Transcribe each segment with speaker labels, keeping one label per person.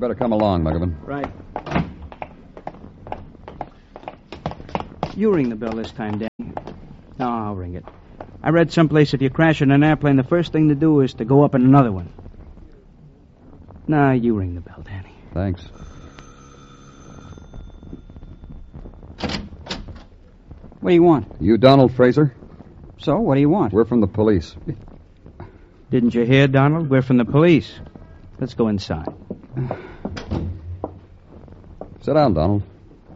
Speaker 1: better come along, Muggavan.
Speaker 2: Right. You ring the bell this time, Danny. No, I'll ring it. I read someplace if you crash in an airplane, the first thing to do is to go up in another one. Nah, you ring the bell, Danny.
Speaker 1: Thanks.
Speaker 3: What do you want?
Speaker 1: You Donald Fraser?
Speaker 3: So, what do you want?
Speaker 1: We're from the police.
Speaker 2: Didn't you hear, Donald? We're from the police. Let's go inside.
Speaker 1: Sit down, Donald.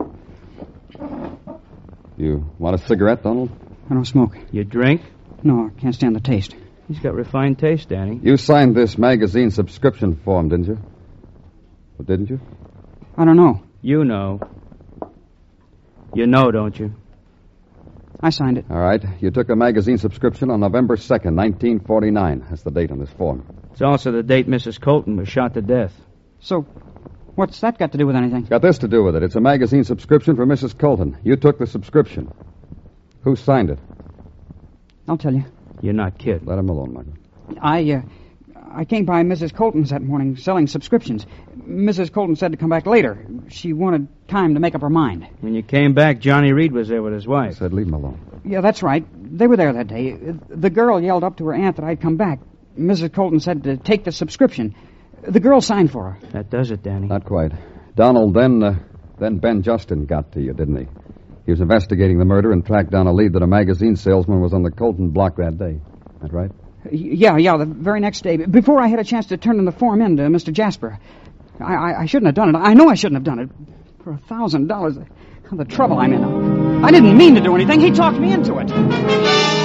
Speaker 1: You want a cigarette, Donald?
Speaker 3: I don't smoke.
Speaker 2: You drink?
Speaker 3: No, I can't stand the taste.
Speaker 2: He's got refined taste, Danny.
Speaker 1: You signed this magazine subscription form, didn't you? Well, didn't you?
Speaker 3: I don't know.
Speaker 2: You know. You know, don't you?
Speaker 3: I signed it.
Speaker 1: All right. You took a magazine subscription on November 2nd, 1949. That's the date on this form.
Speaker 2: It's also the date Mrs. Colton was shot to death.
Speaker 3: So, what's that got to do with anything?
Speaker 1: Got this to do with it. It's a magazine subscription for Mrs. Colton. You took the subscription. Who signed it?
Speaker 3: I'll tell you.
Speaker 2: You're not kidding.
Speaker 1: Let him alone, Michael.
Speaker 3: I came by Mrs. Colton's that morning selling subscriptions. Mrs. Colton said to come back later. She wanted time to make up her mind.
Speaker 2: When you came back, Johnny Reed was there with his
Speaker 1: I
Speaker 2: wife.
Speaker 1: said leave him alone.
Speaker 3: Yeah, that's right. They were there that day. The girl yelled up to her aunt that I'd come back. Mrs. Colton said to take the subscription. The girl signed for her.
Speaker 2: That does it, Danny.
Speaker 1: Not quite. Donald, then Ben Justin got to you, didn't he? He was investigating the murder and tracked down a lead that a magazine salesman was on the Colton block that day. That right?
Speaker 3: Yeah, the very next day. Before I had a chance to turn the form in to Mr. Jasper. I shouldn't have done it. I know I shouldn't have done it. For $1,000, the trouble I'm in. I didn't mean to do anything. He talked me into it.